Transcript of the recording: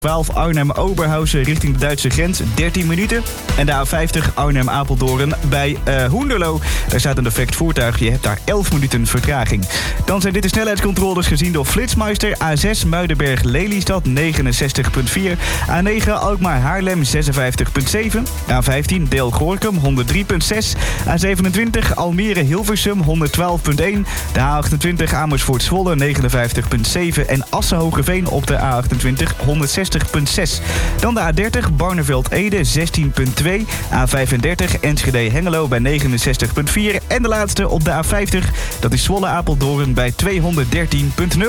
12 Arnhem-Oberhausen richting de Duitse grens, 13 minuten. En de A50 Arnhem-Apeldoorn bij Hoenderloo. Daar staat een defect voertuig, je hebt daar 11 minuten vertraging. Dan zijn dit de snelheidscontroles gezien door Flitsmeister. A6 Muidenberg-Lelystad 69,4. A9 Alkmaar-Haarlem 56,7. A15 Deel-Goorkum 103,6. A27 Almere-Hilversum 112,1. De A28 Amersfoort-Zwolle 59,7. En Assen-Hogeveen op de A28 160,6. Dan de A30 Barneveld-Ede 16,2. A35 Enschede-Hengelo bij 69,4. En de laatste op de A50, dat is Zwolle-Apeldoorn bij 213,0.